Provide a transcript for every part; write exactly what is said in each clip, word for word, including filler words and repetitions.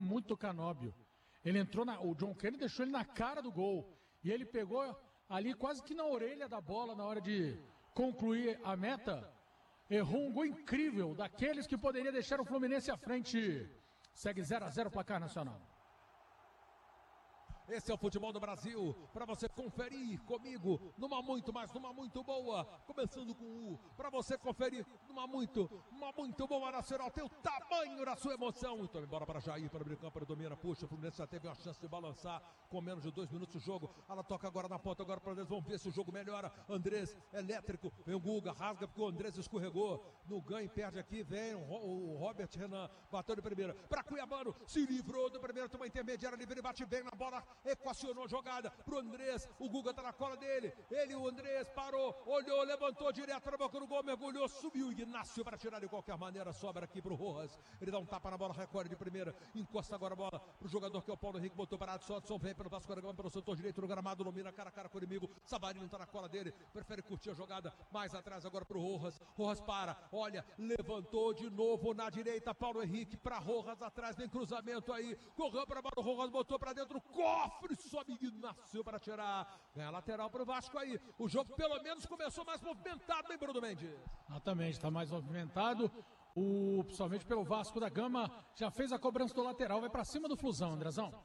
muito o Canóbio. Ele entrou na... O John Kennedy deixou ele na cara do gol. E ele pegou ali quase que na orelha da bola na hora de concluir a meta. Errou um gol incrível, daqueles que poderia deixar o Fluminense à frente. Segue zero a zero o placar nacional. Esse é o Futebol do Brasil, para você conferir comigo, numa muito mais, numa muito boa, começando com U, para você conferir numa muito, uma muito boa nacional, tem o tamanho da sua emoção. Então, embora para Jair, para o campo, para domina, puxa, o Fluminense já teve uma chance de balançar com menos de dois minutos o jogo, ela toca agora na ponta, agora para o Andrés, vamos ver se o jogo melhora. Andrés, elétrico, vem o Guga, rasga porque o Andrés escorregou, no ganho, perde aqui, vem o Robert Renan, bateu de primeira, para Cuiabano, se livrou do primeiro, tem uma intermediária livre, bate bem na bola, equacionou a jogada pro Andrés, o Guga tá na cola dele, ele, o Andrés, parou, olhou, levantou direto na boca do gol, mergulhou, subiu o Ignacio para tirar de qualquer maneira, sobra aqui pro Rojas, ele dá um tapa na bola, recolhe de primeira, encosta agora a bola pro jogador que é o Paulo Henrique, botou para Adson, Adson vem pelo Vasco da Gama, pelo setor direito do gramado, domina cara a cara com o inimigo, Savarino tá na cola dele, prefere curtir a jogada, mais atrás agora pro Rojas, Rojas para, olha, levantou de novo na direita, Paulo Henrique para Rojas atrás, vem cruzamento aí, correu para bola, Rojas botou para dentro, cofre, sobe Ignacio para tirar, ganha lateral para o Vasco aí, o jogo pelo menos começou mais movimentado, hein, Bruno Mendes? Exatamente, está mais movimentado, o, principalmente pelo Vasco da Gama, já fez a cobrança do lateral, vai para cima do Flusão, Andrezão.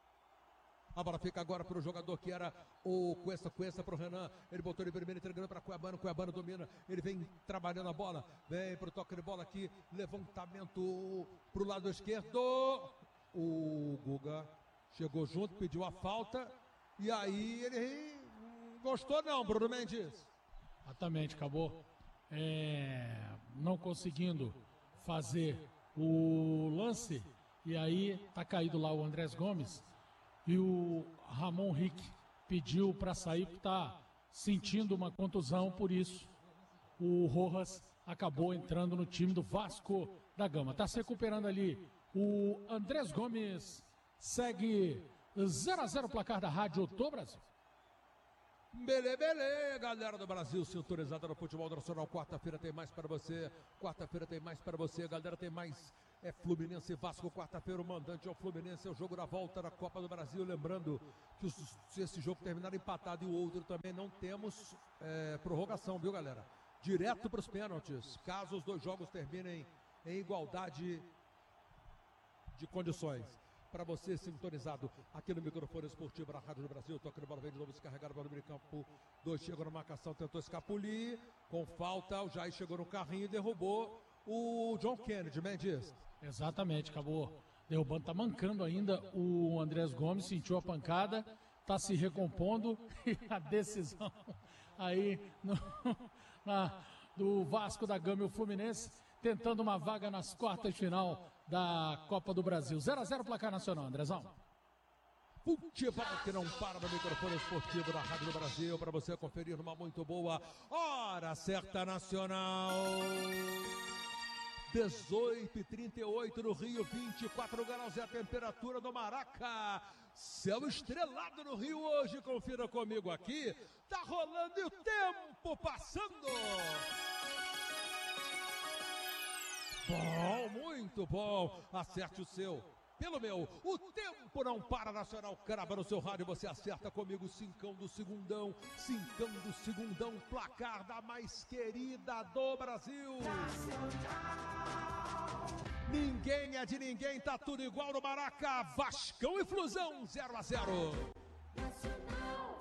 A bola fica agora para o jogador que era o Cuesta, Cuesta para o Renan, ele botou de primeiro, entregando para Cuiabano, Cuiabano domina, ele vem trabalhando a bola, vem para o toque de bola aqui, levantamento para o lado esquerdo, o Guga chegou junto, pediu a falta, e aí ele gostou não, Bruno Mendes? Exatamente, acabou é, não conseguindo fazer o lance, e aí tá caído lá o Andrés Gomes, e o Ramon Rick pediu para sair, porque tá sentindo uma contusão, por isso o Rojas acabou entrando no time do Vasco da Gama. Tá se recuperando ali o Andrés Gomes. Segue zero a zero o placar da Rádio do Brasil. Bele, bele, galera do Brasil, sintonizada no Futebol Nacional. Quarta-feira tem mais para você. Quarta-feira tem mais para você, galera. Tem mais. É Fluminense e Vasco. Quarta-feira o mandante é o Fluminense. É o jogo da volta da Copa do Brasil. Lembrando que os, se esse jogo terminar empatado e o outro também, não temos é, prorrogação, viu, galera? Direto para os pênaltis. Caso os dois jogos terminem em igualdade de condições. Para você sintonizado aqui no microfone esportivo da Rádio do Brasil, toca no bola, vem de novo, descarregado para o meio campo, dois chegou na marcação, tentou escapulir, com falta, o Jair chegou no carrinho e derrubou o John Kennedy, Mendes. Exatamente, acabou derrubando, tá mancando ainda o Andrés Gomes, sentiu a pancada, tá se recompondo, e a decisão aí no, na, do Vasco da Gama e o Fluminense, tentando uma vaga nas quartas de final da Copa do Brasil. zero a zero placar nacional, Andrezão. Futebol que não para no microfone esportivo da Rádio do Brasil, para você conferir numa muito boa Hora Certa Nacional. dezoito e trinta e oito no Rio, vinte e quatro graus é a temperatura do Maraca. Céu estrelado no Rio hoje, confira comigo aqui. Tá rolando e o tempo passando. Bom, muito bom. Acerte o seu. Pelo meu, o tempo não para, Nacional, crava no seu rádio, você acerta comigo, cincão do segundão, cincão do segundão, placar da mais querida do Brasil. Nacional. Ninguém é de ninguém, tá tudo igual no Maraca, Vascão e Flusão, zero a zero. Nacional.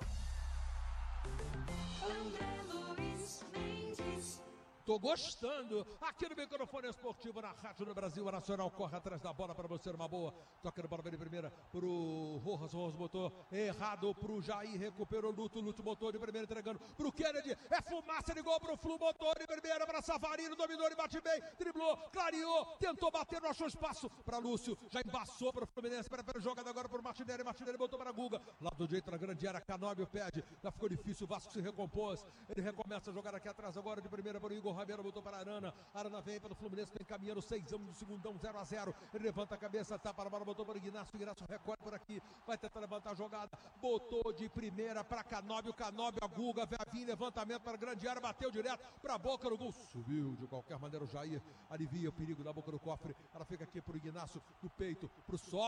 André Luiz Mendes. Tô gostando. Aqui no microfone esportivo na Rádio do Brasil, a Nacional corre atrás da bola para você numa boa. Toca na bola de primeira pro Rojas. Rojas botou errado pro Jair. Recuperou Luto. Luto botou de primeira entregando pro Kennedy. É fumaça de gol pro Flu. Botou de primeira para Savarino. Dominou e bate bem. Driblou, clareou. Tentou bater, não achou espaço para Lúcio. Já embaçou para o Fluminense. Prefere jogada agora pro Martinelli. Martinelli botou para Guga. Lado direito na grande área. Canóbio pede. Já ficou difícil. O Vasco se recompôs. Ele recomeça a jogar aqui atrás agora de primeira para o Igor Rabelo, botou para a Arana, Arana vem para o Fluminense, vem caminhando, seis anos do segundão, zero a zero, ele levanta a cabeça, tapa na bola, botou para o Ignacio, Ignacio recolhe por aqui, vai tentar levantar a jogada, botou de primeira para Canóbio, Canóbio, a Guga, vai vir, levantamento para a grande área, bateu direto para a boca do gol, subiu de qualquer maneira o Jair, alivia o perigo da boca do cofre, ela fica aqui para o Ignacio, do peito, para o solo,